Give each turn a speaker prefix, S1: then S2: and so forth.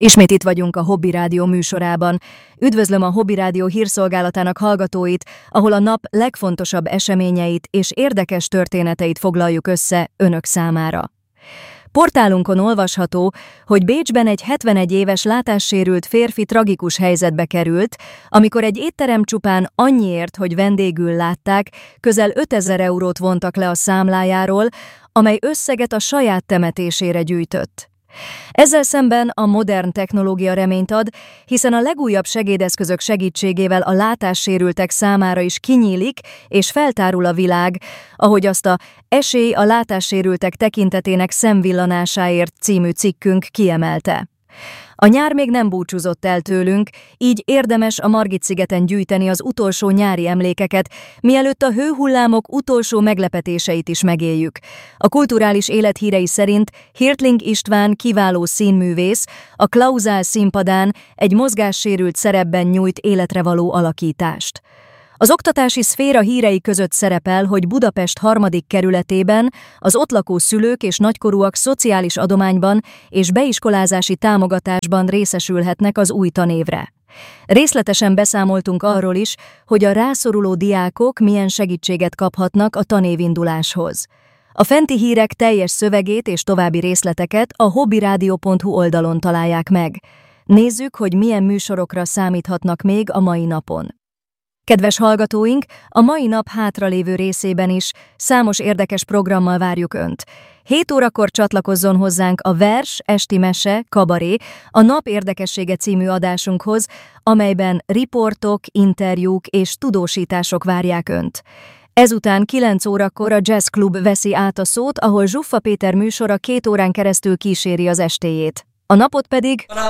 S1: Ismét itt vagyunk a Hobby Rádió műsorában. Üdvözlöm a Hobby Rádió hírszolgálatának hallgatóit, ahol a nap legfontosabb eseményeit és érdekes történeteit foglaljuk össze önök számára. Portálunkon olvasható, hogy Bécsben egy 71 éves látássérült férfi tragikus helyzetbe került, amikor egy étterem csupán annyiért, hogy vendégül látták, közel 5000 eurót vontak le a számlájáról, amely összeget a saját temetésére gyűjtött. Ezzel szemben a modern technológia reményt ad, hiszen a legújabb segédeszközök segítségével a látássérültek számára is kinyílik és feltárul a világ, ahogy azt a Esély a látássérültek tekintetének szemvillanásáért című cikkünk kiemelte. A nyár még nem búcsúzott el tőlünk, így érdemes a Margit-szigeten gyűjteni az utolsó nyári emlékeket, mielőtt a hőhullámok utolsó meglepetéseit is megéljük. A kulturális élet hírei szerint Hirtling István kiváló színművész a Klauzál színpadán egy mozgássérült szerepben nyújt életre való alakítást. Az oktatási szféra hírei között szerepel, hogy Budapest 3. kerületében az ott lakó szülők és nagykorúak szociális adományban és beiskolázási támogatásban részesülhetnek az új tanévre. Részletesen beszámoltunk arról is, hogy a rászoruló diákok milyen segítséget kaphatnak a tanévinduláshoz. A fenti hírek teljes szövegét és további részleteket a hobbyradio.hu oldalon találják meg. Nézzük, hogy milyen műsorokra számíthatnak még a mai napon. Kedves hallgatóink, a mai nap hátralévő részében is számos érdekes programmal várjuk Önt. 7 órakor csatlakozzon hozzánk a Vers, Esti Mese, Kabaré, a Nap érdekessége című adásunkhoz, amelyben riportok, interjúk és tudósítások várják Önt. Ezután 9 órakor a Jazz Club veszi át a szót, ahol Zsuffa Péter műsora 2 órán keresztül kíséri az estéjét. A napot pedig